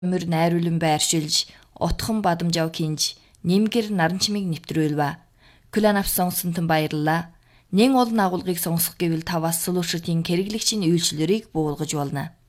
мөр найруулан байршилж, утхан бадамжав кинж, нэмгэр наранчмыг нэвтрүүлвэ. Күлэн авс сонсон баярлалаа. Нэн олон агуулгыг сонсох гэвэл таваас Solution-ийн хэрэглэгчийн үйлчлэлийг буулгаж болно.